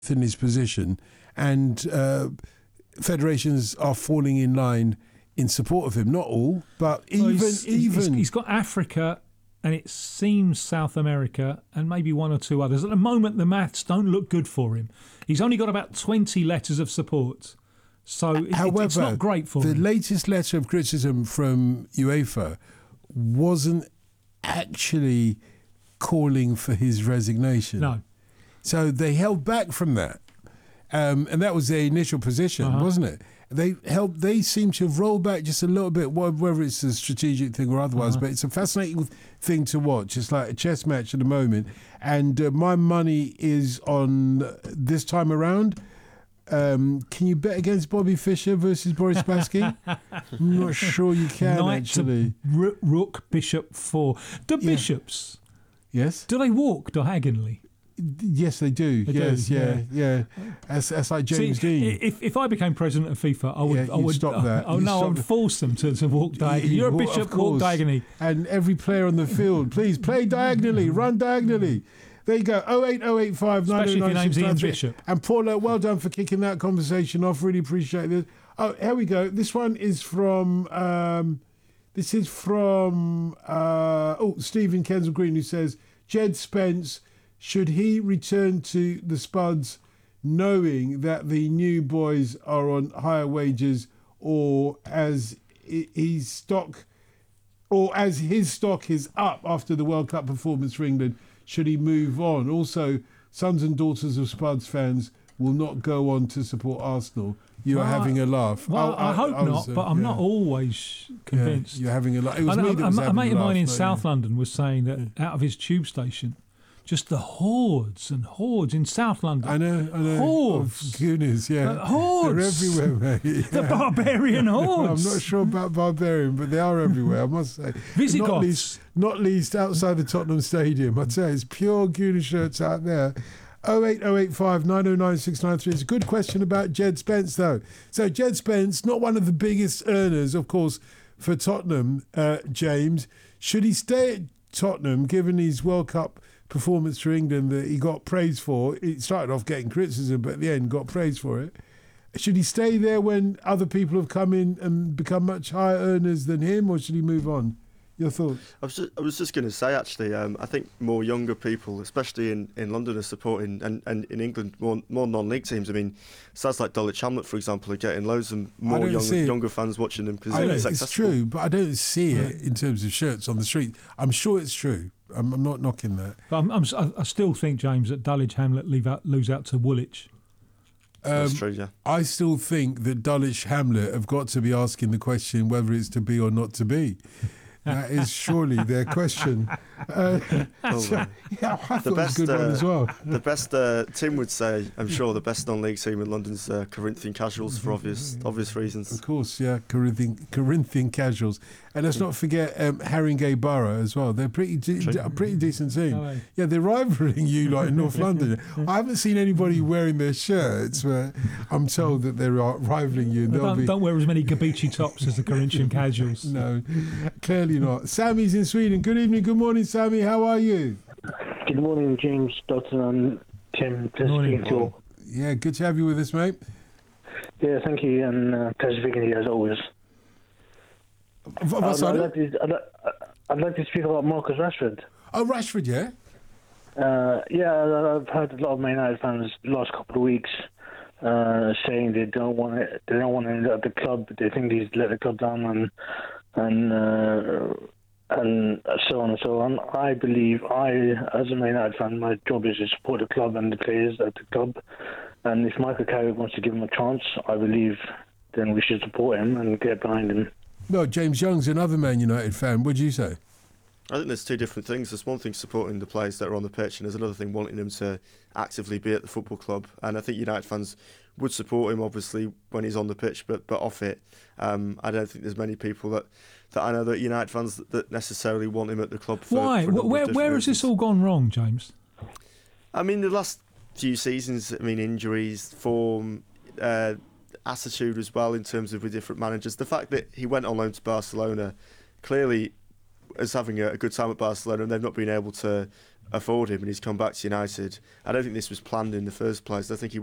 in his position, and federations are falling in line in support of him. Not all, but he's got Africa, and it seems South America, and maybe one or two others. At the moment, the maths don't look good for him. He's only got about 20 letters of support. So however, it's not great for him. The latest letter of criticism from UEFA wasn't actually calling for his resignation. No. So they held back from that. And that was their initial position, wasn't it? They seem to have rolled back just a little bit, whether it's a strategic thing or otherwise, but it's a fascinating thing to watch. It's like a chess match at the moment. And my money is on this time around. Can you bet against Bobby Fischer versus Boris Spassky? I'm not sure you can, Knight actually. Rook, Bishop 4. The bishops, yes, do they walk diagonally? Yes, they do. Yeah. That's like James Dean. If I became president of FIFA, I would stop that. I would force them to walk diagonally. You're a bishop, walk diagonally. And every player on the field, please play diagonally, run diagonally. There you go. 08085 Especially if your name's Ian Bishop. And Paula, well done for kicking that conversation off. Really appreciate this. Oh, here we go. This one is from Stephen Kensal Green, who says, Jed Spence, should he return to the Spuds knowing that the new boys are on higher wages, or as his stock is up after the World Cup performance for England, should he move on? Also, sons and daughters of Spuds fans will not go on to support Arsenal. You are having a laugh. Well, I hope not, but I'm not always convinced. You're having a laugh. It was me that was having a mate of mine in laugh, South London was saying that out of his tube station, just the hordes and hordes in South London. I know. Hordes. Goonies, hordes. They're everywhere, mate. Yeah. The barbarian hordes. I'm not sure about barbarian, but they are everywhere, I must say. Visigoths. Not least outside the Tottenham Stadium. I'd say it's pure Goonie shirts out there. 08085 909 693. It's a good question about Jed Spence, though. So Jed Spence, not one of the biggest earners, of course, for Tottenham, James. Should he stay at Tottenham, given his World Cup performance for England that he got praise for? It started off getting criticism, but at the end got praise for it. Should he stay there when other people have come in and become much higher earners than him, or should he move on? Your thoughts? I was just going to say, actually, I think more younger people, especially in London, are supporting, and in England, more non-league teams. I mean, sides like Dulwich Hamlet, for example, are getting loads of more younger fans watching them because it's accessible. It's true, but I don't see it in terms of shirts on the street. I'm sure it's true. I'm not knocking that. But I still think, James, that Dulwich Hamlet lose out to Woolwich. That's true, yeah. I still think that Dulwich Hamlet have got to be asking the question whether it's to be or not to be. That is surely their question. I thought it was a good one as well. The best, Tim would say, I'm sure, the best non-league team in London's Corinthian Casuals for obvious reasons. Of course, yeah, Corinthian Casuals. And let's not forget Haringey Borough as well. They're a pretty decent team. Oh, right. Yeah, they're rivaling you like in North London. I haven't seen anybody wearing their shirts, but I'm told that they're rivaling you. Don't wear as many Gabici tops as the Corinthian Casuals. No, clearly not. Sammy's in Sweden. Good evening, good morning, Sammy. How are you? Good morning, James, Dalton and Tim. Good morning. Yeah, good to have you with us, mate. Yeah, thank you, and pleasure speaking to you as always. I'd like to speak about Marcus Rashford. Oh, Rashford, yeah? I've heard a lot of Man United fans the last couple of weeks saying they don't want him at the club. They think he's let the club down and so on and so on. I believe as a Man United fan, my job is to support the club and the players at the club. And if Michael Carrick wants to give him a chance, I believe then we should support him and get behind him. Well, James Young's another Man United fan. What do you say? I think there's two different things. There's one thing supporting the players that are on the pitch, and there's another thing wanting them to actively be at the football club. And I think United fans would support him, obviously, when he's on the pitch, but off it. I don't think there's many people that I know that United fans that necessarily want him at the club. Why? Where has this all gone wrong, James? I mean, the last few seasons, injuries, form, attitude as well in terms of with different managers. The fact that he went on loan to Barcelona clearly is having a good time at Barcelona, and they've not been able to afford him and he's come back to United. I don't think this was planned in the first place. I think he